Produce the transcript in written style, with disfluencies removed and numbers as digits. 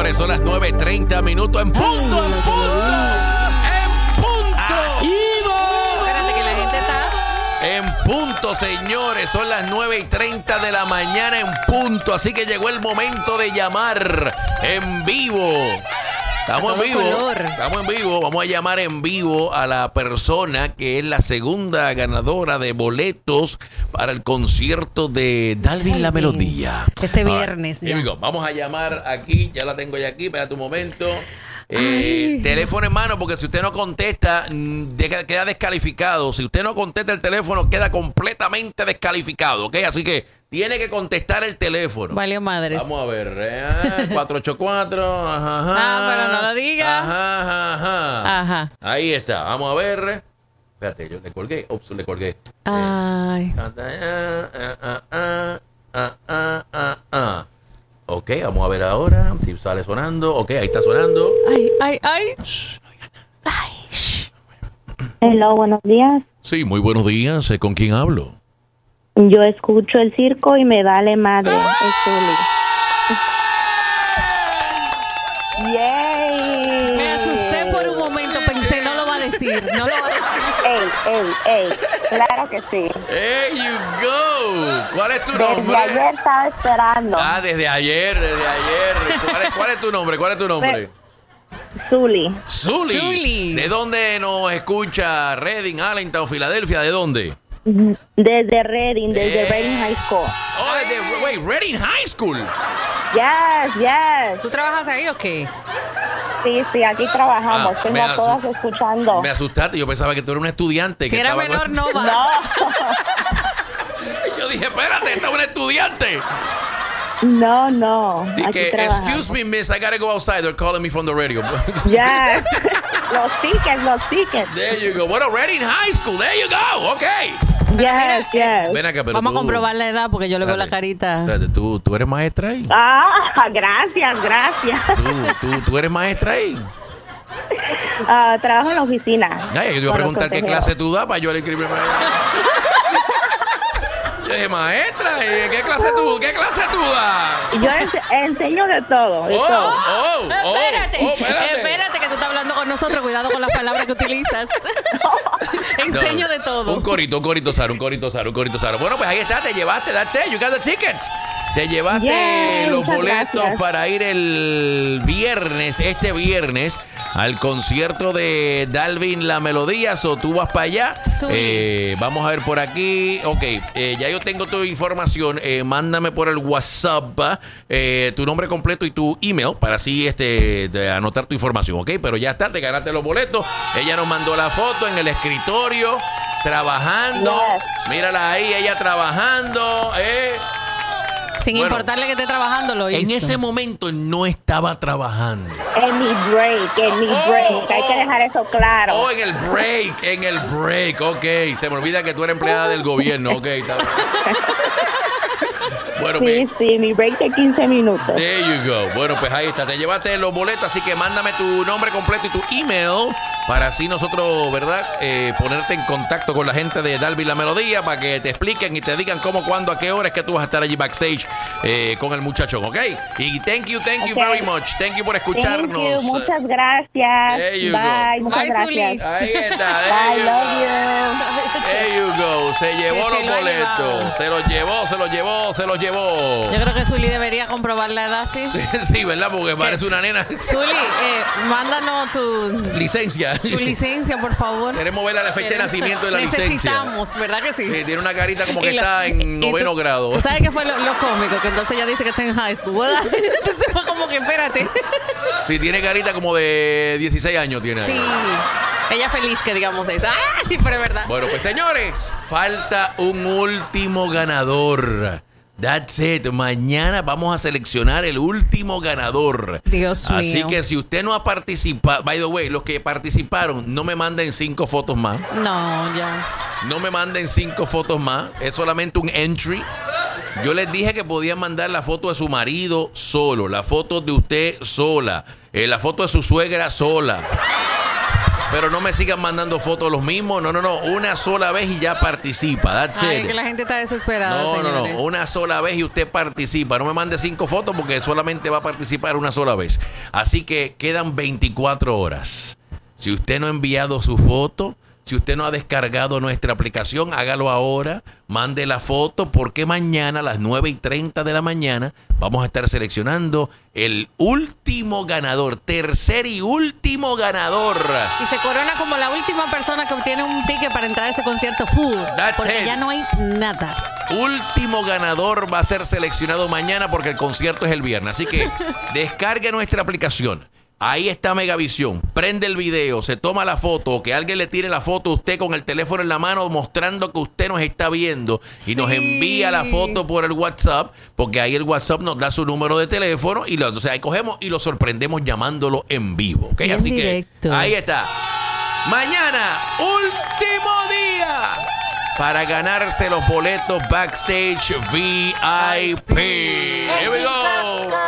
señores, son las 9:30 minutos en punto. Espérate que la gente está... En punto, señores, son las 9:30 de la mañana en punto, así que llegó el momento de llamar en vivo. Estamos en vivo, vamos a llamar en vivo a la persona que es la segunda ganadora de boletos para el concierto de Dalvin La Melodía. Este viernes ya. Vamos a llamar aquí, ya la tengo ya aquí, espérate un momento. Teléfono en mano, porque si usted no contesta, queda descalificado. Si usted no contesta el teléfono, queda completamente descalificado, ¿ok? Así que tiene que contestar el teléfono. Valió madres. Vamos a ver. 484. Ajá. Pero no lo diga. Ajá. Ahí está. Vamos a ver. Espérate, yo le colgué. Le colgué. Ay. Ok, vamos a ver ahora si sale sonando. Ok, ahí está sonando. Ay. Shh, no diga nada. Hello, buenos días. Sí, muy buenos días. ¿Con quién hablo? Yo escucho el circo y me vale madre. Es Zuli. ¡Yay! Me asusté por un momento, pensé, no lo va a decir. ¡Ey! Claro que sí. There you go. ¿Cuál es tu nombre? Desde ayer estaba esperando. Desde ayer. ¿Cuál es tu nombre? Zuli. Zuli. ¿De dónde nos escucha? ¿Reading, Allentown, Filadelfia? ¿De dónde? Desde Reading High School. Reading High School. Yes. ¿Tú trabajas ahí o qué? Sí, aquí trabajamos. Tengo a todas escuchando. Me asustaste, yo pensaba que tú eras un estudiante. Si era menor, no va. No. Yo dije, espérate, esta es un estudiante. No. Dije, excuse me, miss, I gotta go outside. They're calling me from the radio. Yes. Los tickets. There you go. Bueno, Reading High School, there you go. Okay. Yes. Ven acá, pero vamos tú, a comprobar la edad porque yo le veo la carita. Espérate, ¿tú eres maestra ahí? Gracias. ¿Tú eres maestra ahí? Trabajo en la oficina. Yo iba a preguntar qué clase tú das para yo inscribirme. Yo dije, maestra, ¿qué clase tú das? Yo enseño de todo. Espérate que tú estás hablando con nosotros. Cuidado con las palabras que utilizas. Enseño de todo. Un corito, Sara. Bueno, pues ahí está, te llevaste, that's it, you got the tickets. Te llevaste los boletos para ir este viernes, al concierto de Dalvin La Melodía. O tú vas para allá. Vamos a ver por aquí. Ok, ya yo tengo tu información. Mándame por el WhatsApp tu nombre completo y tu email para así de anotar tu información, ok. Pero ya está, te ganaste los boletos. Ella nos mandó la foto en el escritorio trabajando. Mírala ahí, ella trabajando. Sin importarle que esté trabajando, lo hizo. En ese momento no estaba trabajando. En mi break. Hay que dejar eso claro. En el break. Ok, se me olvida que tú eres empleada del gobierno. Ok, está bien. Bueno, sí, mi break de 15 minutos. There you go. Bueno, pues ahí está. Te llevaste los boletos, así que mándame tu nombre completo y tu email para así nosotros, ¿verdad? Ponerte en contacto con la gente de Dalvin La Melodía para que te expliquen y te digan cómo, cuándo, a qué hora es que tú vas a estar allí backstage con el muchachón, ¿ok? Y thank you very much. Thank you por escucharnos. Thank you. Muchas gracias. There you Bye. go. Muchas gracias. Ahí está. I love you. There you go. Se llevó los boletos. Se los llevó. Yo creo que Zuli debería comprobar la edad, ¿sí? Sí, ¿verdad? Porque parece una nena. Zuli, mándanos tu licencia. Tu licencia, por favor. Queremos ver la fecha de nacimiento de la licencia. Necesitamos, ¿verdad que sí? Tiene una carita como que está en noveno grado. ¿Tú sabes qué fue lo cómico? Que entonces ella dice que está en high school, ¿verdad? Entonces fue como que, espérate. Sí, tiene carita como de 16 años tiene. Sí. Ella feliz que digamos eso. ¡Ay! Pero es verdad. Bueno, pues señores, falta un último ganador. That's it. Mañana vamos a seleccionar el último ganador. Dios mío. Así que si usted no ha participado, by the way, los que participaron, no me manden 5 fotos más. No, ya. No me manden 5 fotos más. Es solamente un entry. Yo les dije que podían mandar la foto de su marido solo, la foto de usted sola, la foto de su suegra sola. Pero no me sigan mandando fotos los mismos. No. Una sola vez y ya participa. That's Ay, it. que la gente está desesperada, No. señores. Una sola vez y usted participa. No me mande 5 fotos porque solamente va a participar una sola vez. Así que quedan 24 horas. Si usted no ha enviado su foto, si usted no ha descargado nuestra aplicación, hágalo ahora. Mande la foto porque mañana a las 9:30 de la mañana vamos a estar seleccionando el último ganador, tercer y último ganador. Y se corona como la última persona que obtiene un ticket para entrar a ese concierto full. That's Porque it. ya no hay nada. Último ganador va a ser seleccionado mañana porque el concierto es el viernes. Así que descargue nuestra aplicación. Ahí está Megavisión. Prende el video, se toma la foto, o que alguien le tire la foto a usted con el teléfono en la mano mostrando que usted nos está viendo y nos envía la foto por el WhatsApp, porque ahí el WhatsApp nos da su número de teléfono y entonces ahí cogemos y lo sorprendemos llamándolo en vivo. ¿Okay? Bien Así directo. que ahí está. Mañana, último día para ganarse los boletos Backstage VIP. Here we go.